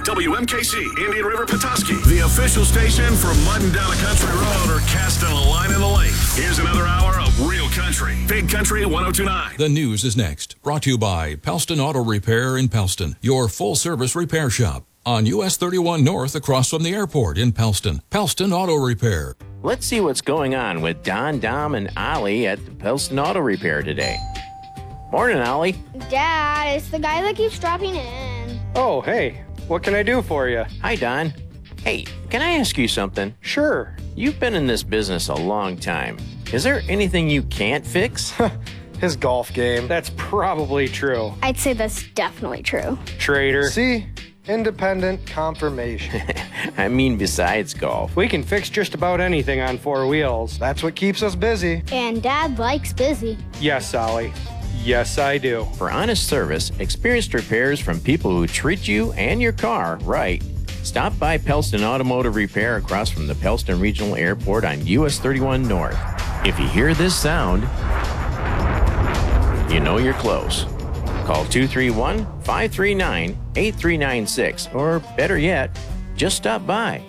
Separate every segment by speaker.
Speaker 1: WMKC, Indian River, Petoskey, the official station for mudding down a country road or casting a line in the lake. Here's another hour of real country. Big Country 102.9.
Speaker 2: The news is next. Brought to you by Pelston Auto Repair in Pelston, your full-service repair shop on US 31 North across from the airport in Pelston. Pelston Auto Repair.
Speaker 3: Let's see what's going on with Don, Dom, and Ollie at the Pelston Auto Repair today. Morning, Ollie.
Speaker 4: Dad, it's the guy that keeps dropping in.
Speaker 5: Oh, hey. What can I do for you?
Speaker 3: Hi, Don. Hey, can I ask you something?
Speaker 5: Sure.
Speaker 3: You've been in this business a long time. Is there anything you can't fix?
Speaker 6: His golf game.
Speaker 5: That's probably true.
Speaker 4: I'd say that's definitely true.
Speaker 5: Trader.
Speaker 6: See? Independent confirmation.
Speaker 3: I mean, besides golf.
Speaker 5: We can fix just about anything on four wheels.
Speaker 6: That's what keeps us busy.
Speaker 4: And Dad likes busy.
Speaker 5: Yes, Ollie. Yes, I do.
Speaker 3: For honest service, experienced repairs from people who treat you and your car right, stop by Pelston Automotive Repair across from the Pelston Regional Airport on US 31 North. If you hear this sound, you know you're close. Call 231-539-8396, or better yet, just stop by.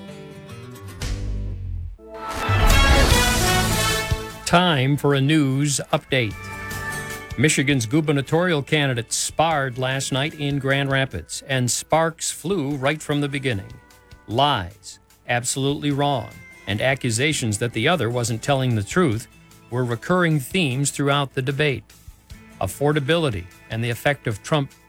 Speaker 7: Time for a news update. Michigan's gubernatorial candidate sparred last night in Grand Rapids, and sparks flew right from the beginning. Lies, absolutely wrong, and accusations that the other wasn't telling the truth were recurring themes throughout the debate. Affordability and the effect of Trump